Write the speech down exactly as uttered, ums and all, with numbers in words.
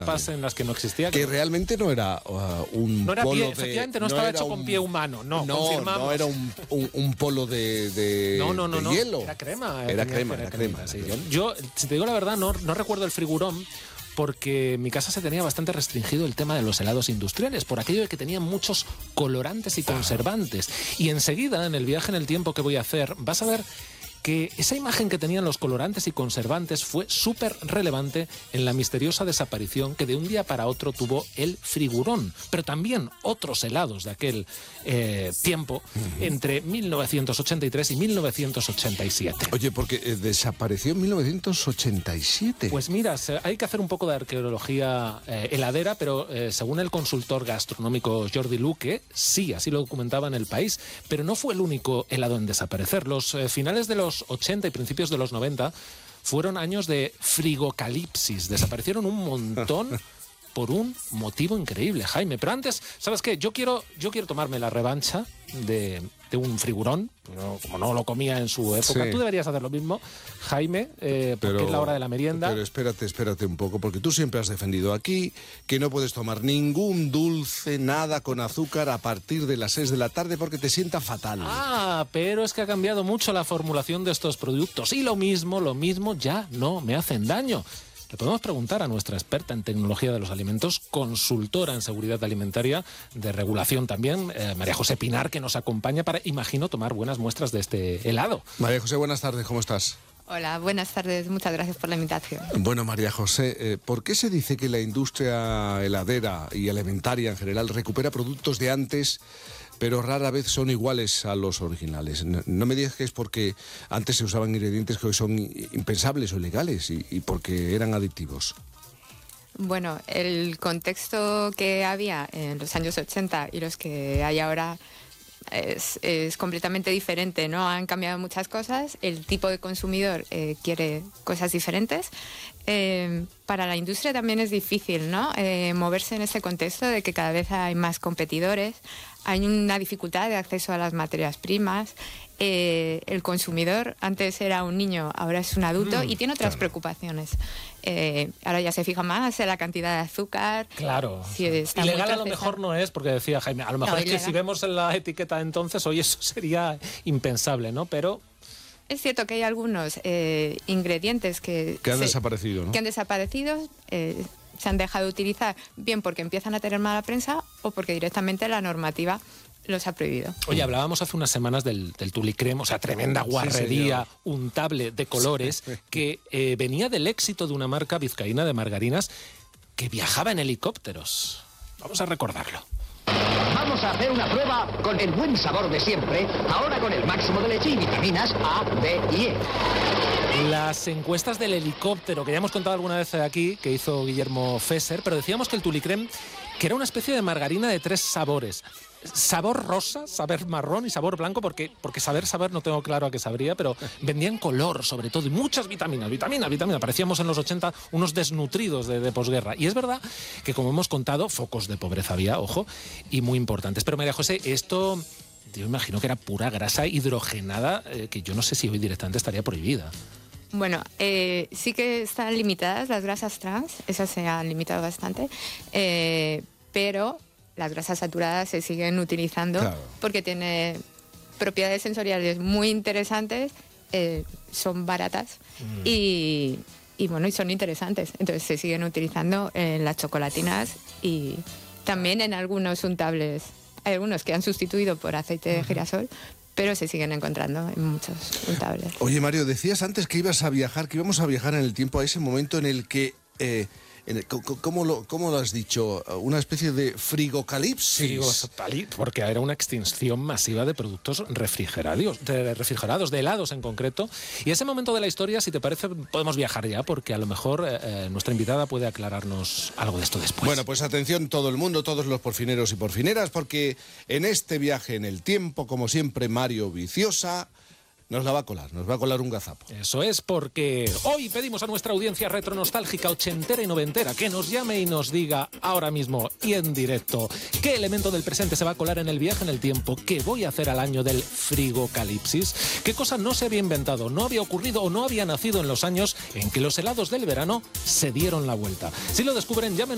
en las que no existía. Que, que realmente no era uh, un no era polo pie, de... efectivamente no, no estaba hecho un, con pie humano, no, no, confirmamos. No era un, un, un polo de, de, no, no, no, de no. hielo. Era crema. Era crema, era crema. crema, sí. Era crema. Yo, si te digo la verdad, no, no recuerdo el frigurón, porque en mi casa se tenía bastante restringido el tema de los helados industriales, por aquello de que tenían muchos colorantes y conservantes. Y enseguida, en el viaje en el tiempo que voy a hacer, vas a ver que esa imagen que tenían los colorantes y conservantes fue súper relevante en la misteriosa desaparición que de un día para otro tuvo el frigurón, pero también otros helados de aquel eh, tiempo, uh-huh. entre mil novecientos ochenta y tres y mil novecientos ochenta y siete. Oye, porque eh, desapareció en mil novecientos ochenta y siete. Pues mira, hay que hacer un poco de arqueología eh, heladera, pero eh, según el consultor gastronómico Jordi Luque, sí, así lo documentaba en El País, pero no fue el único helado en desaparecer. Los eh, finales de los ochenta y principios de los noventa fueron años de frigocalipsis. Desaparecieron un montón por un motivo increíble, Jaime. Pero antes, ¿sabes qué? Yo quiero, yo quiero tomarme la revancha de, de un frigurón, pero como no lo comía en su época. Sí. Tú deberías hacer lo mismo, Jaime, eh, porque pero, es la hora de la merienda. Pero espérate, espérate un poco, porque tú siempre has defendido aquí que no puedes tomar ningún dulce, nada con azúcar a partir de las seis de la tarde porque te sienta fatal. Ah, pero es que ha cambiado mucho la formulación de estos productos y lo mismo, lo mismo ya no me hacen daño. Le podemos preguntar a nuestra experta en tecnología de los alimentos, consultora en seguridad alimentaria, de regulación también, eh, María José Pinar, que nos acompaña para, imagino, tomar buenas muestras de este helado. María José, buenas tardes, ¿cómo estás? Hola, buenas tardes, muchas gracias por la invitación. Bueno, María José, eh, ¿por qué se dice que la industria heladera y alimentaria en general recupera productos de antes, pero rara vez son iguales a los originales? No, no me digas que es porque antes se usaban ingredientes que hoy son impensables o ilegales y, y porque eran adictivos. Bueno, el contexto que había en los años ochenta y los que hay ahora es, es completamente diferente, ¿no? Han cambiado muchas cosas, el tipo de consumidor eh, quiere cosas diferentes. Eh, para la industria también es difícil, ¿no? Eh, moverse en ese contexto de que cada vez hay más competidores, hay una dificultad de acceso a las materias primas. Eh, el consumidor antes era un niño, ahora es un adulto mm, y tiene otras claro. preocupaciones. Eh, ahora ya se fija más en la cantidad de azúcar. Claro. Si está ilegal a lo mejor no es, porque decía Jaime, a lo mejor no, es ilegal. Que si vemos en la etiqueta entonces, hoy eso sería impensable, ¿no? Pero es cierto que hay algunos eh, ingredientes que... Que han se, desaparecido, ¿no? Que han desaparecido, eh, se han dejado de utilizar, bien porque empiezan a tener mala prensa o porque directamente la normativa los ha prohibido. Oye, hablábamos hace unas semanas del, del Tulicrem, o sea, tremenda guarrería, sí, untable de colores, sí. que eh, venía del éxito de una marca vizcaína de margarinas que viajaba en helicópteros. Vamos a recordarlo. Vamos a hacer una prueba con el buen sabor de siempre, ahora con el máximo de leche y vitaminas A, B y E. Las encuestas del helicóptero, que ya hemos contado alguna vez aquí, que hizo Guillermo Fesser, pero decíamos que el Tulicrem, que era una especie de margarina de tres sabores. Sabor rosa, sabor marrón y sabor blanco, porque, porque saber, saber no tengo claro a qué sabría, pero vendían color sobre todo y muchas vitaminas, vitaminas, vitaminas. Parecíamos en los ochenta unos desnutridos de, de posguerra. Y es verdad que, como hemos contado, focos de pobreza había, ojo, y muy importantes. Pero María José, esto yo imagino que era pura grasa hidrogenada, eh, que yo no sé si hoy directamente estaría prohibida. Bueno, eh, sí que están limitadas las grasas trans, esas se han limitado bastante, eh, pero las grasas saturadas se siguen utilizando, claro, porque tiene propiedades sensoriales muy interesantes, eh, son baratas mm. y, y bueno, y son interesantes. Entonces se siguen utilizando en las chocolatinas y también en algunos untables. Hay algunos que han sustituido por aceite de girasol, pero se siguen encontrando en muchos untables. Oye, Mario, decías antes que ibas a viajar, que íbamos a viajar en el tiempo a ese momento en el que... Eh, ¿Cómo lo, ¿Cómo lo has dicho? ¿Una especie de frigocalipsis? Frigocalipsis, porque era una extinción masiva de productos refrigerados, de refrigerados, de helados en concreto. Y ese momento de la historia, si te parece, podemos viajar ya, porque a lo mejor eh, nuestra invitada puede aclararnos algo de esto después. Bueno, pues atención todo el mundo, todos los porfineros y porfineras, porque en este viaje en el tiempo, como siempre, Mario Viciosa nos la va a colar, nos va a colar un gazapo. Eso es, porque hoy pedimos a nuestra audiencia retronostálgica, ochentera y noventera que nos llame y nos diga ahora mismo y en directo qué elemento del presente se va a colar en el viaje en el tiempo que voy a hacer al año del frigocalipsis, qué cosa no se había inventado, no había ocurrido o no había nacido en los años en que los helados del verano se dieron la vuelta. Si lo descubren, llamen